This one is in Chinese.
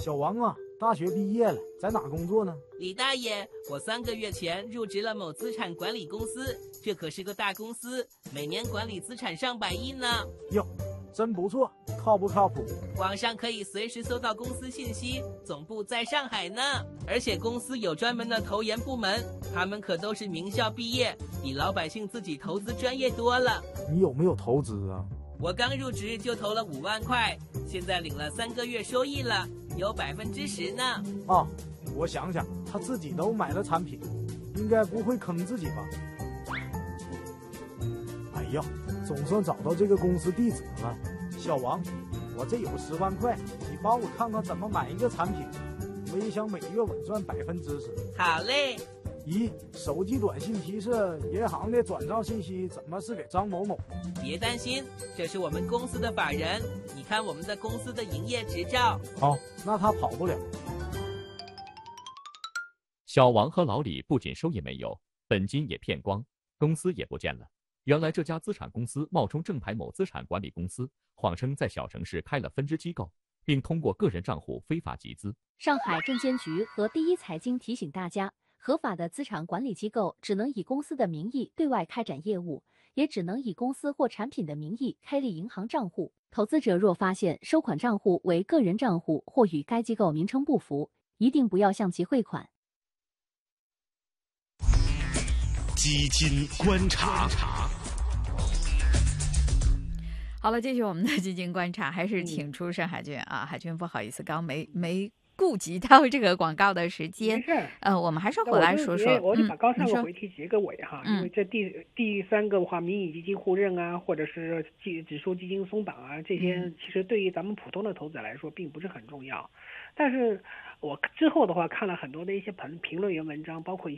小王啊，大学毕业了，在哪工作呢？ 李大爷，我3个月前入职了某资产管理公司，这可是个大公司，每年管理资产上百亿呢。 哟，真不错，靠不靠谱？ 网上可以随时搜到公司信息，总部在上海呢。而且公司有专门的投研部门，他们可都是名校毕业，比老百姓自己投资专业多了。 你有没有投资啊？ 我刚入职就投了5万块，现在领了3个月收益了，有10%呢。 啊，我想想，他自己都买了产品，应该不会坑自己吧？哎呀，总算找到这个公司地址了。小王，我这有10万块，你帮我看看怎么买一个产品，我也想每月稳赚10%。 好嘞。 咦，手机短信提示银行的转账信息怎么是给张某某？ 别担心，这是我们公司的法人，你看我们的公司的营业执照。 哦，那他跑不了。 小王和老李不仅收益没有，本金也骗光，公司也不见了。原来这家资产公司冒充正牌某资产管理公司，谎称在小城市开了分支机构，并通过个人账户非法集资。 上海证监局和第一财经提醒大家，合法的资产管理机构只能以公司的名义对外开展业务，也只能以公司或产品的名义开立银行账户。投资者若发现收款账户为个人账户或与该机构名称不符，一定不要向其汇款。 基金观察。 好了，继续我们的基金观察，还是请出盛海军啊。海军不好意思，刚没顾及到这个广告的时间。 没事。 我们还是回来说说。 我就把刚3个回题结个尾哈，因为这第3个的话，民营基金互认啊，或者是指数基金松绑啊，这些其实对于咱们普通的投资者来说并不是很重要。但是我之后的话看了很多的一些评论员文章，包括一